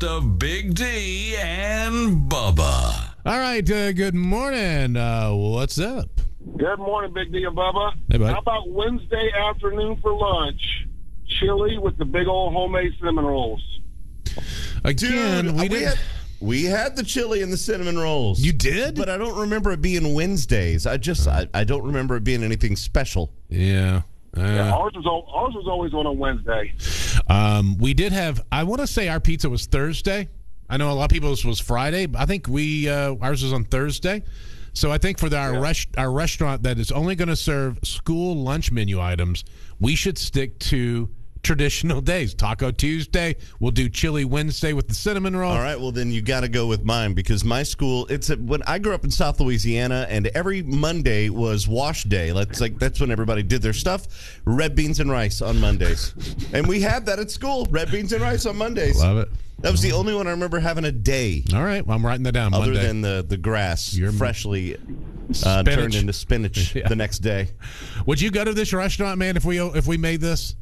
of Big D and Bubba. All right, good morning. What's up? Good morning, Big D and Bubba. Hey, bud. How about Wednesday afternoon for lunch? Chili with the big old homemade cinnamon rolls. Again, Dude, we had the chili and the cinnamon rolls. You did? But I don't remember it being Wednesdays. I don't remember it being anything special. Yeah. Ours was always on a Wednesday. We did have, I want to say our pizza was Thursday. I know a lot of people's was Friday, but I think ours was on Thursday. So I think for our restaurant that is only going to serve school lunch menu items, we should stick to traditional days. Taco Tuesday, we'll do Chili Wednesday with the cinnamon roll. All right, well then you got to go with mine because my school, when I grew up in South Louisiana, and every Monday was wash day. That's when everybody did their stuff. Red beans and rice on Mondays, and we had that at school. Red beans and rice on Mondays. Love it. That was the only one I remember having a day. All right, well, I'm writing that down. Other Monday. than the grass freshly Spinach. turned into spinach the next day. Would you go to this restaurant, man, if we made this?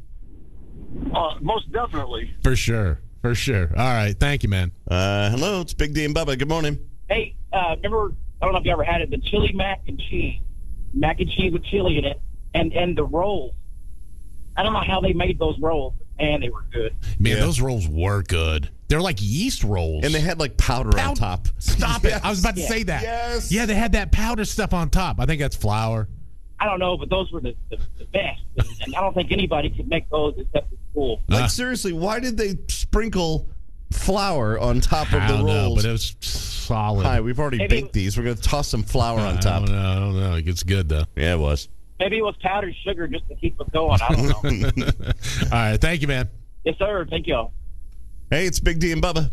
Most definitely. For sure. All right, thank you, man. Hello, it's Big D and Bubba. Good morning. Hey, remember, I don't know if you ever had it, the chili mac and cheese. Mac and cheese with chili in it. And the rolls. I don't know how they made those rolls, and they were good. Man, those rolls were good. They're like yeast rolls. And they had like powder on top. Stop it. I was about to say that. Yes. Yeah, they had that powder stuff on top. I think that's flour. I don't know, but those were the best. And I don't think anybody could make those except for school. Seriously, why did they sprinkle flour on top of I the don't know, rolls? but it was solid. Hi, we've already baked these. We're going to toss some flour on top. I don't know. It gets good, though. Yeah, it was. Maybe it was powdered sugar just to keep it going. I don't know. All right, thank you, man. Yes, sir. Thank y'all. Hey, it's Big D and Bubba.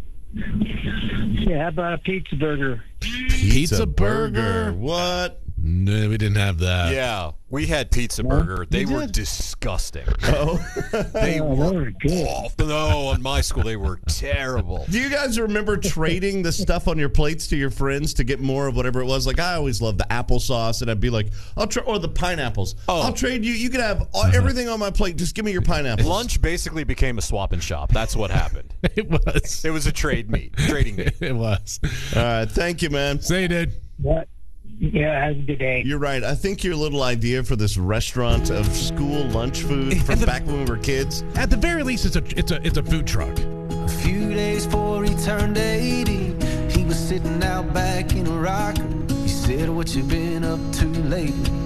Yeah, how about a pizza burger? Pizza burger. What? No, we didn't have that. Yeah, we had Pizza Burger. They were disgusting. Oh. They were good. awful. No, on my school, they were terrible. Do you guys remember trading the stuff on your plates to your friends to get more of whatever it was? Like, I always loved the applesauce, and I'd be like, or the pineapples. Oh. I'll trade you. You can have everything on my plate. Just give me your pineapples. Lunch basically became a swap and shop. That's what happened. It was. It was a trading meet. It was. All right, thank you, man. See you, dude. What? Yeah, have a good day. You're right. I think your little idea for this restaurant of school lunch food from back when we were kids. At the very least, it's a food truck. A few days before he turned 80, he was sitting out back in a rocker. He said, "What you been up to lately?"